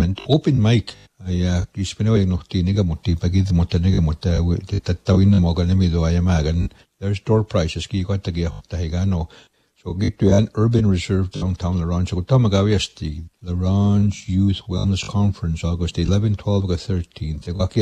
and open mic. Gispinaway noch tiniga mutti pagid mutaniga mutta tatawin mo ganamido ayamagan. There's door prices ki ko tagi tahigano. So get to an urban reserve downtown Larange. So tamagawiasti Larange Youth Wellness Conference August 11, 12, 13.